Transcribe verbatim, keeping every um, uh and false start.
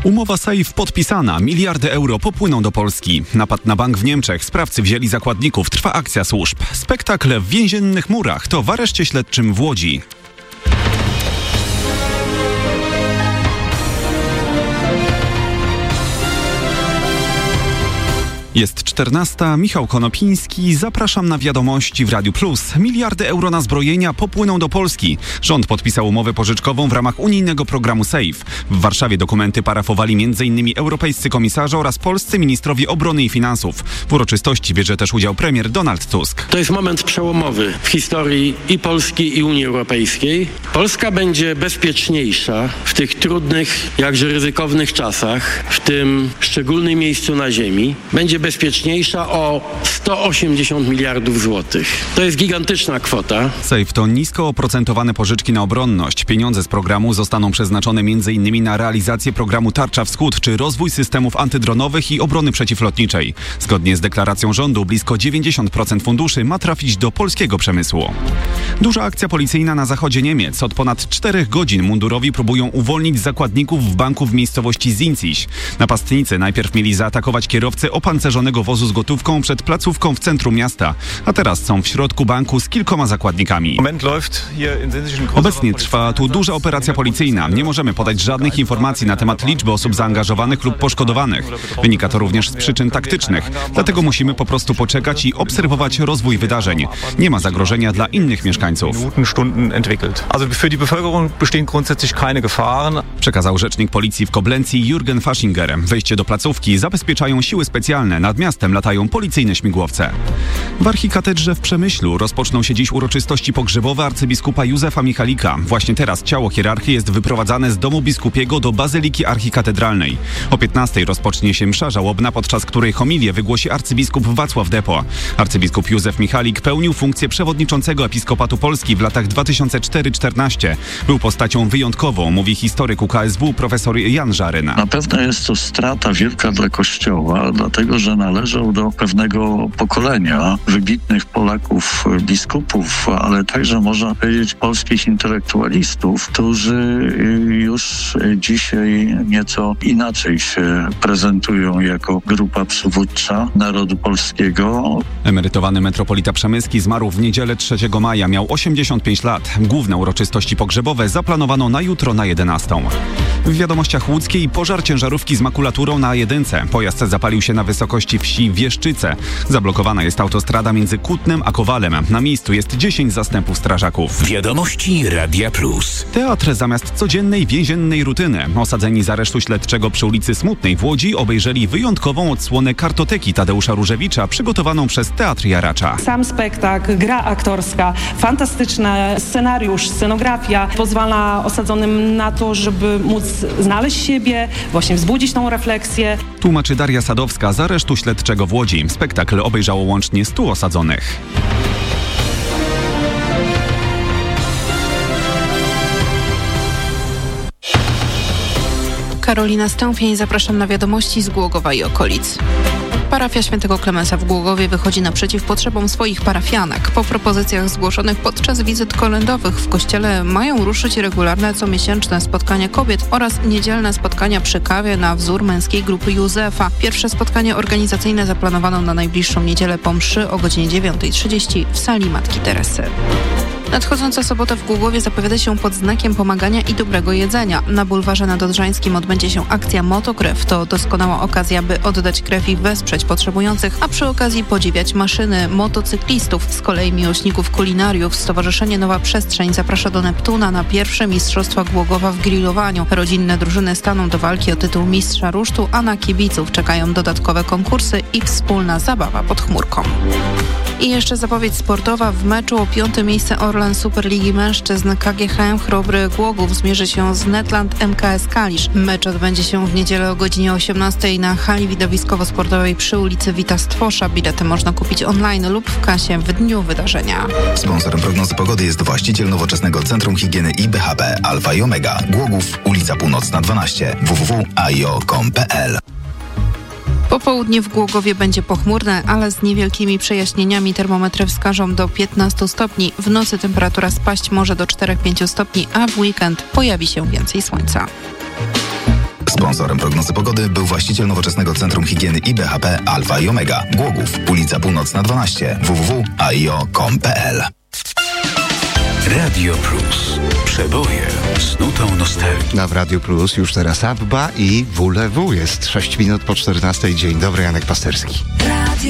Umowa Safe podpisana. Miliardy euro popłyną do Polski. Napad na bank w Niemczech. Sprawcy wzięli zakładników. Trwa akcja służb. Spektakl w więziennych murach. To w areszcie śledczym w Łodzi. Jest czternasta, Michał Konopiński, zapraszam na wiadomości w Radiu Plus. Miliardy euro na zbrojenia popłyną do Polski. Rząd podpisał umowę pożyczkową w ramach unijnego programu SAFE. W Warszawie dokumenty parafowali m in europejscy komisarze oraz polscy ministrowie obrony i finansów. W uroczystości bierze też udział premier Donald Tusk. To jest moment przełomowy w historii i Polski, i Unii Europejskiej. Polska będzie bezpieczniejsza w tych trudnych, jakże ryzykownych czasach, w tym szczególnym miejscu na ziemi. Będzie bezpieczniejsza o sto osiemdziesiąt miliardów złotych. To jest gigantyczna kwota. SAFE to nisko oprocentowane pożyczki na obronność. Pieniądze z programu zostaną przeznaczone m in na realizację programu Tarcza Wschód czy rozwój systemów antydronowych i obrony przeciwlotniczej. Zgodnie z deklaracją rządu blisko dziewięćdziesiąt procent funduszy ma trafić do polskiego przemysłu. Duża akcja policyjna na zachodzie Niemiec. Od ponad czterech godzin mundurowi próbują uwolnić zakładników w banku w miejscowości Zinzig. Napastnicy najpierw mieli zaatakować kierowcę opancerzonego wozu z gotówką przed placówką w centrum miasta, a teraz są w środku banku z kilkoma zakładnikami. Obecnie trwa tu duża operacja policyjna. Nie możemy podać żadnych informacji na temat liczby osób zaangażowanych lub poszkodowanych. Wynika to również z przyczyn taktycznych. Dlatego musimy po prostu poczekać i obserwować rozwój wydarzeń. Nie ma zagrożenia dla innych mieszkańców. Przekazał rzecznik policji w Koblencji Jürgen Faschinger. Wejście do placówki zabezpieczają siły specjalne. Nad miastem latają policyjne śmigłowce. W archikatedrze w Przemyślu rozpoczną się dziś uroczystości pogrzebowe arcybiskupa Józefa Michalika. Właśnie teraz ciało hierarchy jest wyprowadzane z domu biskupiego do Bazyliki Archikatedralnej. O piętnastej rozpocznie się msza żałobna, podczas której homilię wygłosi arcybiskup Wacław Depo. Arcybiskup Józef Michalik pełnił funkcję przewodniczącego Episkopatu Polski w latach dwa tysiące czwarty do dwa tysiące czternastego. Był postacią wyjątkową, mówi historyk U K S W profesor Jan Żaryna. Na pewno jest to strata wielka dla Kościoła, dlatego że należał do pewnego pokolenia wybitnych Polaków, biskupów, ale także można powiedzieć polskich intelektualistów, którzy już dzisiaj nieco inaczej się prezentują jako grupa przywódcza narodu polskiego. Emerytowany metropolita przemyski zmarł w niedzielę trzeciego maja. Miał osiemdziesiąt pięć lat. Główne uroczystości pogrzebowe zaplanowano na jutro na jedenastą. W wiadomościach łódzkiej pożar ciężarówki z makulaturą na A jeden. Pojazd zapalił się na wysokości wsi Wieszczyce. Zablokowana jest autostrada między Kutnem a Kowalem. Na miejscu jest dziesięć zastępów strażaków. Wiadomości Radia Plus. Teatr zamiast codziennej więziennej rutyny. Osadzeni z aresztu śledczego przy ulicy Smutnej w Łodzi obejrzeli wyjątkową odsłonę kartoteki Tadeusza Różewicza przygotowaną przez Teatr Jaracza. Sam spektakl, gra aktorska, fantastyczny scenariusz, scenografia pozwala osadzonym na to, żeby móc znaleźć siebie, właśnie wzbudzić tą refleksję. Tłumaczy Daria Sadowska z aresztu śledczego w Łodzi. Spektakl obejrzało łącznie stu osadzonych. Karolina Stępień, zapraszam na wiadomości z Głogowa i okolic. Parafia Świętego Klemensa w Głogowie wychodzi naprzeciw potrzebom swoich parafianek. Po propozycjach zgłoszonych podczas wizyt kolędowych w kościele mają ruszyć regularne comiesięczne spotkania kobiet oraz niedzielne spotkania przy kawie na wzór męskiej grupy Józefa. Pierwsze spotkanie organizacyjne zaplanowano na najbliższą niedzielę po mszy o godzinie dziewiątej trzydzieści w sali Matki Teresy. Nadchodząca sobota w Głogowie zapowiada się pod znakiem pomagania i dobrego jedzenia. Na bulwarze nadodrzańskim odbędzie się akcja Motokrew. To doskonała okazja, by oddać krew i wesprzeć potrzebujących, a przy okazji podziwiać maszyny motocyklistów. Z kolei miłośników kulinariów Stowarzyszenie Nowa Przestrzeń zaprasza do Neptuna na pierwsze Mistrzostwa Głogowa w grillowaniu. Rodzinne drużyny staną do walki o tytuł mistrza rusztu, a na kibiców czekają dodatkowe konkursy i wspólna zabawa pod chmurką. I jeszcze zapowiedź sportowa. W meczu o piąte miejsce Orlen Superligi Mężczyzn K G H M Chrobry Głogów zmierzy się z Netland M K S Kalisz. Mecz odbędzie się w niedzielę o godzinie osiemnastej na hali widowiskowo-sportowej przy ulicy Wita Stwosza. Bilety można kupić online lub w kasie w dniu wydarzenia. Sponsorem prognozy pogody jest właściciel nowoczesnego Centrum Higieny i B H P Alfa i Omega. Głogów, ulica Północna dwanaście, w w w kropka a i o kropka com kropka p l. Popołudnie w Głogowie będzie pochmurne, ale z niewielkimi przejaśnieniami. Termometry wskażą do piętnastu stopni. W nocy temperatura spaść może do czterech do pięciu stopni, a w weekend pojawi się więcej słońca. Sponsorem prognozy pogody był właściciel nowoczesnego Centrum Higieny I B H P Alfa i Omega. Głogów, ulica Północna dwanaście, w w w kropka a i o kropka com kropka p l. Radio Plus. Przeboje z nutą nostalgii. Na w Radio Plus już teraz Abba i W L W. Jest sześć minut po czternastej. Dzień dobry, Janek Pasterski.